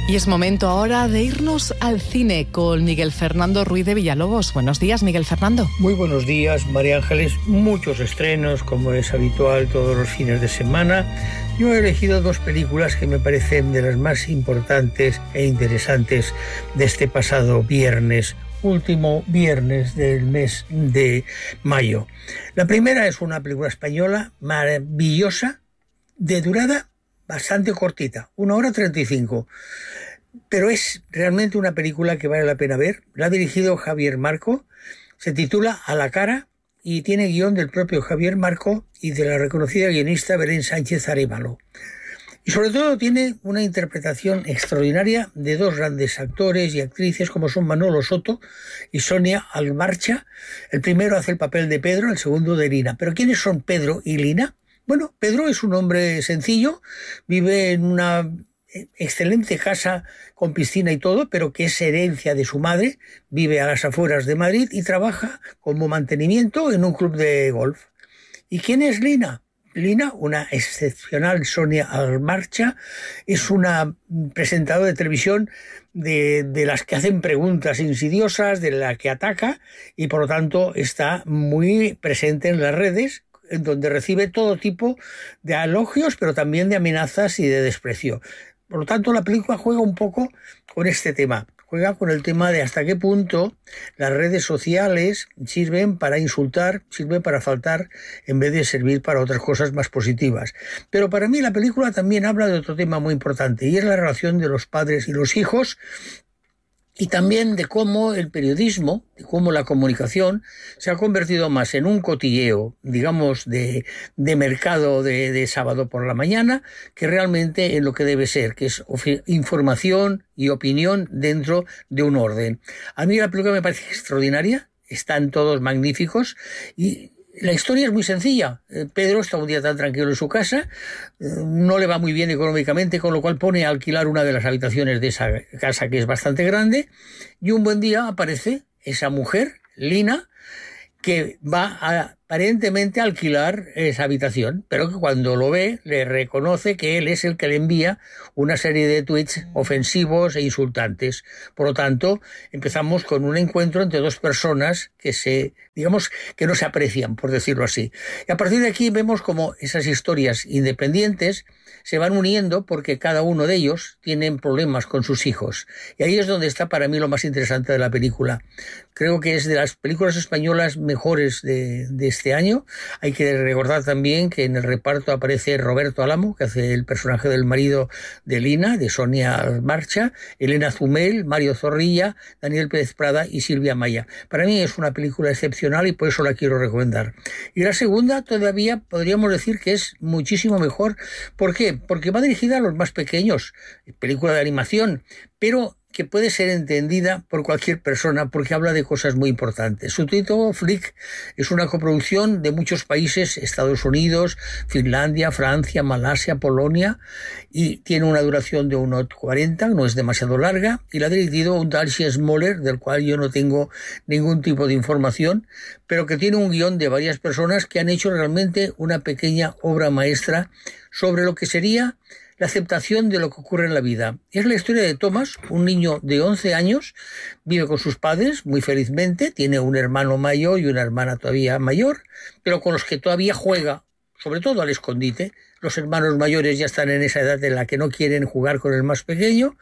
Y es momento ahora de irnos al cine con Miguel Fernando Ruiz de Villalobos. Buenos días, Miguel Fernando. Muy buenos días, María Ángeles. Muchos estrenos, como es habitual todos los fines de semana. Yo he elegido dos películas que me parecen de las más importantes e interesantes de este pasado viernes, último viernes del mes de mayo. La primera es una película española maravillosa, de durada bastante cortita, 1 hora 35, pero es realmente una película que vale la pena ver. La ha dirigido Javier Marco, se titula A la cara y tiene guión del propio Javier Marco y de la reconocida guionista Belén Sánchez Arévalo. Y sobre todo tiene una interpretación extraordinaria de dos grandes actores y actrices como son Manolo Soto y Sonia Almarcha. El primero hace el papel de Pedro, el segundo de Lina. ¿Pero quiénes son Pedro y Lina? Bueno, Pedro es un hombre sencillo, vive en una excelente casa con piscina y todo, pero que es herencia de su madre, vive a las afueras de Madrid y trabaja como mantenimiento en un club de golf. ¿Y quién es Lina? Lina, una excepcional Sonia Almarcha, es una presentadora de televisión de las que hacen preguntas insidiosas, de la que ataca y por lo tanto está muy presente en las redes, en donde recibe todo tipo de elogios, pero también de amenazas y de desprecio. Por lo tanto, la película juega un poco con este tema. Juega con el tema de hasta qué punto las redes sociales sirven para insultar, sirven para faltar, en vez de servir para otras cosas más positivas. Pero para mí la película también habla de otro tema muy importante, y es la relación de los padres y los hijos, y también de cómo el periodismo, de cómo la comunicación se ha convertido más en un cotilleo, digamos, de mercado de sábado por la mañana, que realmente en lo que debe ser, que es información y opinión dentro de un orden. A mí la película me parece extraordinaria, están todos magníficos y la historia es muy sencilla. Pedro está un día tan tranquilo en su casa, no le va muy bien económicamente, con lo cual pone a alquilar una de las habitaciones de esa casa que es bastante grande, y un buen día aparece esa mujer, Lina, que va aparentemente a alquilar esa habitación, pero que cuando lo ve le reconoce que él es el que le envía una serie de tweets ofensivos e insultantes. Por lo tanto, empezamos con un encuentro entre dos personas que digamos que no se aprecian, por decirlo así. Y a partir de aquí vemos como esas historias independientes se van uniendo porque cada uno de ellos tienen problemas con sus hijos. Y ahí es donde está para mí lo más interesante de la película. Creo que es de las películas españolas mejores de este año. Hay que recordar también que en el reparto aparece Roberto Álamo, que hace el personaje del marido de Lina, de Sonia Almarcha, Elena Zumel, Mario Zorrilla, Daniel Pérez Prada y Silvia Maya. Para mí es una película excepcional y por eso la quiero recomendar. Y la segunda todavía podríamos decir que es muchísimo mejor. ¿Por qué? Porque va dirigida a los más pequeños, película de animación, pero que puede ser entendida por cualquier persona porque habla de cosas muy importantes. Su título, Flick, es una coproducción de muchos países, Estados Unidos, Finlandia, Francia, Malasia, Polonia, y tiene una duración de 1:40, no es demasiado larga, y la ha dirigido un tal Smoller, del cual yo no tengo ningún tipo de información, pero que tiene un guión de varias personas que han hecho realmente una pequeña obra maestra sobre lo que sería la aceptación de lo que ocurre en la vida. Es la historia de Thomas, un niño de 11 años, vive con sus padres muy felizmente, tiene un hermano mayor y una hermana todavía mayor, pero con los que todavía juega, sobre todo al escondite. Los hermanos mayores ya están en esa edad en la que no quieren jugar con el más pequeño,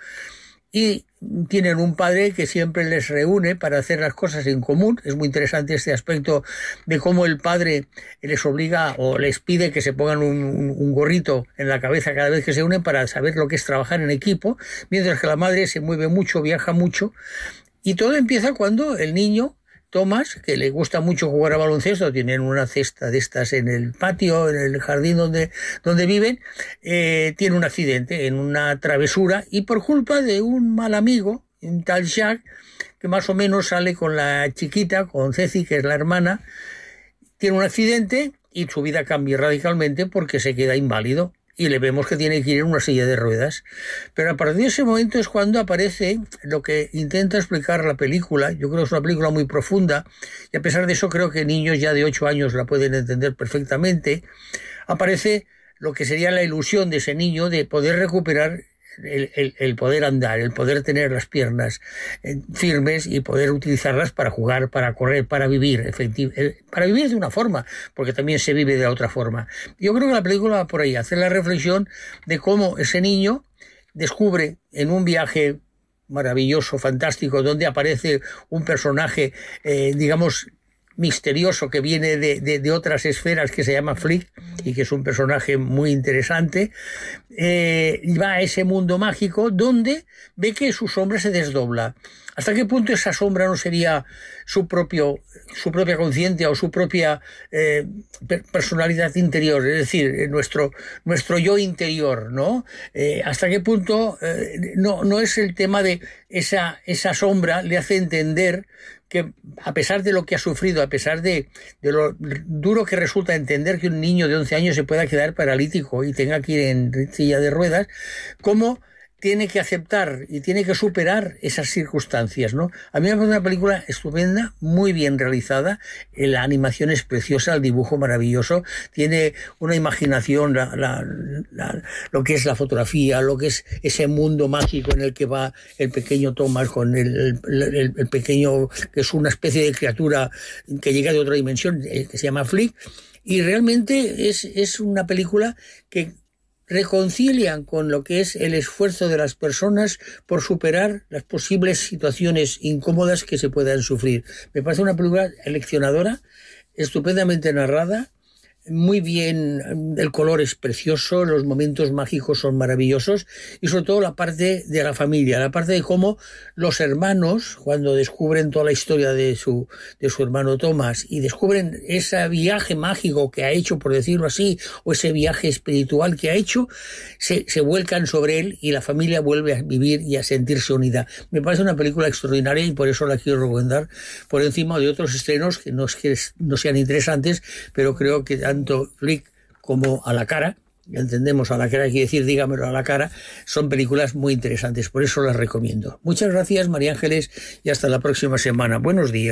y tienen un padre que siempre les reúne para hacer las cosas en común. Es muy interesante este aspecto de cómo el padre les obliga o les pide que se pongan un gorrito en la cabeza cada vez que se unen para saber lo que es trabajar en equipo, mientras que la madre se mueve mucho, viaja mucho, y todo empieza cuando el niño Thomas, que le gusta mucho jugar a baloncesto, tienen una cesta de estas en el patio, en el jardín donde viven, tiene un accidente en una travesura y por culpa de un mal amigo, un tal Jack, que más o menos sale con la chiquita, con Ceci, que es la hermana, tiene un accidente y su vida cambia radicalmente porque se queda inválido. Y le vemos que tiene que ir en una silla de ruedas. Pero a partir de ese momento es cuando aparece lo que intenta explicar la película. Yo creo que es una película muy profunda, y a pesar de eso creo que niños ya de 8 años la pueden entender perfectamente. Aparece lo que sería la ilusión de ese niño de poder recuperar el poder andar, el poder tener las piernas firmes y poder utilizarlas para jugar, para correr, para vivir, para vivir de una forma, porque también se vive de otra forma. Yo creo que la película va por ahí, hacer la reflexión de cómo ese niño descubre en un viaje maravilloso, fantástico, donde aparece un personaje, digamos, misterioso que viene de otras esferas, que se llama Flick y que es un personaje muy interesante, va a ese mundo mágico donde ve que su sombra se desdobla. ¿Hasta qué punto esa sombra no sería su propia conciencia o su propia personalidad interior? Es decir, nuestro yo interior, ¿no? ¿Hasta qué punto no es el tema de esa sombra le hace entender que a pesar de lo que ha sufrido, a pesar de lo duro que resulta entender que un niño de 11 años se pueda quedar paralítico y tenga que ir en silla de ruedas, cómo tiene que aceptar y tiene que superar esas circunstancias, ¿no? A mí me parece una película estupenda, muy bien realizada, la animación es preciosa, el dibujo maravilloso, tiene una imaginación, lo que es la fotografía, lo que es ese mundo mágico en el que va el pequeño Thomas con el pequeño, que es una especie de criatura que llega de otra dimensión, que se llama Flick, y realmente es una película que reconcilian con lo que es el esfuerzo de las personas por superar las posibles situaciones incómodas que se puedan sufrir. Me parece una película eleccionadora, estupendamente narrada, muy bien, el color es precioso, los momentos mágicos son maravillosos y sobre todo la parte de la familia, la parte de cómo los hermanos, cuando descubren toda la historia de su hermano Thomas y descubren ese viaje mágico que ha hecho, por decirlo así, o ese viaje espiritual que ha hecho, se vuelcan sobre él y la familia vuelve a vivir y a sentirse unida. Me parece una película extraordinaria y por eso la quiero recomendar por encima de otros estrenos que no sean interesantes, pero creo que tanto Flick como A la cara, entendemos A la cara, quiere decir dígamelo a la cara, son películas muy interesantes, por eso las recomiendo. Muchas gracias, María Ángeles, y hasta la próxima semana. Buenos días.